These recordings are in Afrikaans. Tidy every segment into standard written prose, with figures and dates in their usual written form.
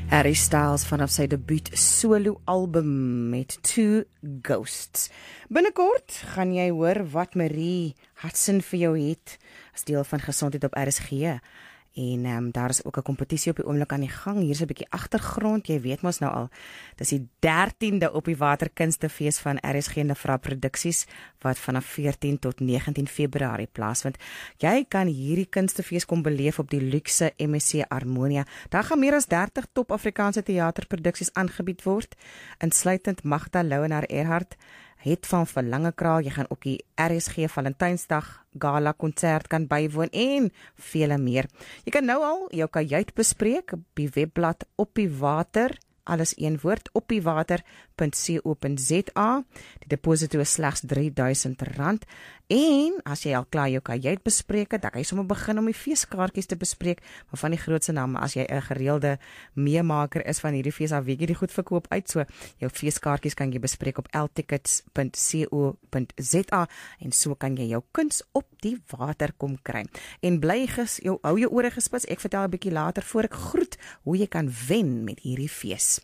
Harry Styles vanaf sy debuut solo album met Two Ghosts. Binnekort gaan jy hoor wat Marie Hudson vir jou het as deel van Gesondheid op RSG. En daar is ook 'n kompetisie op die oomblik aan die gang. Hier is 'n bietjie agtergrond. Jy weet mos nou al, dis die 13de op die Waterkunstefees van RSG en Lefra Produksies wat vanaf 14 tot 19 Februarie plaasvind. Jy kan hierdie kunstefees kom beleef op die luukse MSC Harmonia. Daar gaan meer as 30 top Afrikaanse teaterproduksies aangebied word, insluitend Magda Lou en haar Erhard, Het van Verlangekraal. Jy gaan ook die RSG Valentynsdag Gala konsert kan bywoon en vele meer. Jy kan nou al jou kajuit bespreek op die webblad Op die Water, alles een woord, opdiewater.co.za. Die deposito is slegs R3000. En as jy al klaar jou kajuit bespreek het, dan kan jy sommer begin om die feeskaartjies te bespreek, maar van die grootste name, as jy 'n gereelde meemaker is van hierdie fees, dan weet jy die goed verkoop uit, so jou feeskaartjies kan jy bespreek op ltickets.co.za en so kan jy jou kuns op die water kom kry. En bly hou jou ore gespits, ek vertel 'n bietjie later voor ek groet hoe jy kan wen met hierdie fees.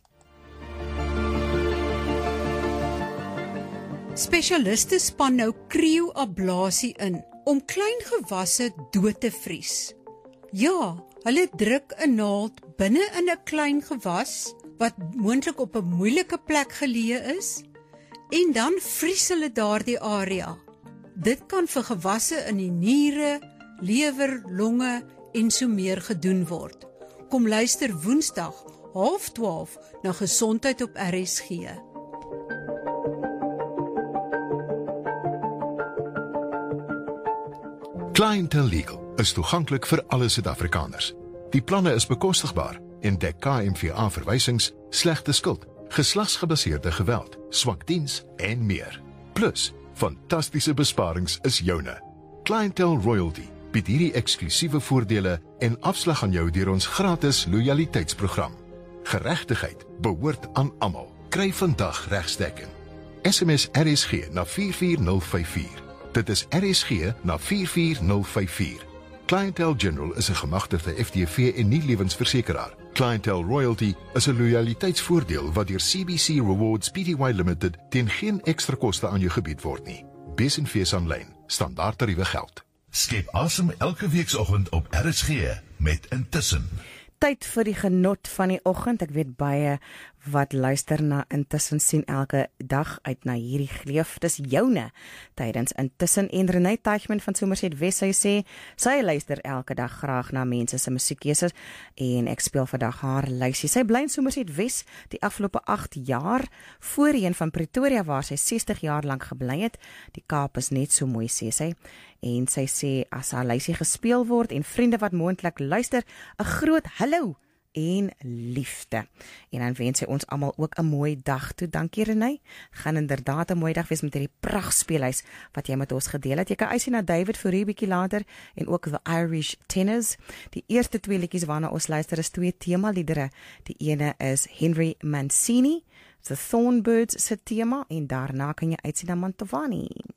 Spesialiste span nou krioablasie in om klein gewasse dood te vries. Ja, hulle druk 'n naald binne in 'n klein gewas wat moontlik op 'n moeilike plek geleë is en dan vries hulle daardie area. Dit kan vir gewasse in die niere, lewer, longe en so meer gedoen word. Kom luister Woensdag 11:30 na Gesondheid op RSG. Clientele Legal is toeganklik vir alle Suid-Afrikaners. Die planne is bekostigbaar en dek KMVA verwysings, slegte skuld, geslagsgebaseerde geweld, swak diens en meer. Plus, fantastiese besparings is joune. Clientele Royalty bied hierdie eksklusiewe voordele en afslag aan jou deur ons gratis loyaliteitsprogram. Geregtigheid behoort aan almal. Kry vandag regsdekking. SMS RSG na 44054. Dit is RSG na 44054. Clientele General is 'n gemagtigde FTV en nie lewensversekeraar. Clientele Royalty is 'n loyaliteitsvoordeel wat deur CBC Rewards Pty Limited teen geen ekstra koste aan jou gebied word nie. Bes en fees aanlyn. Standaard tariewe geld. Skep asem elke weekoggend op RSG met Intussen. Tyd vir die genot van die oggend. Ek weet baie wat luister na Intussen sien elke dag uit na hierdie gleuf. Dis joune tydens Intussen. En Renée Teichman van Somerset West, sy sê sy luister elke dag graag na mense se musiekkeuses en ek speel vandag haar lysie. Sy bly in Somerset West die afgelope 8 jaar, voorheen van Pretoria waar sy 60 jaar lank gebly het. Die Kaap is net so mooi, sê sy. En sy sê as haar lysie gespeel word en vriende wat moontlik luister, 'n groot hallo en liefde. En dan wens sy ons almal ook 'n mooi dag toe. Dankie Renée. Gaan inderdaad 'n mooi dag wees met hierdie pragtspeelhuis wat jy met ons gedeel het. Jy kan uitsien na David vir 'n bietjie later en ook The Irish Tenors. Die eerste 2 liedjies waarna ons luister is 2 temaliedere. Die ene is Henry Mancini, The Thornbirds se tema en daarna kan jy uitsien na Mantovani.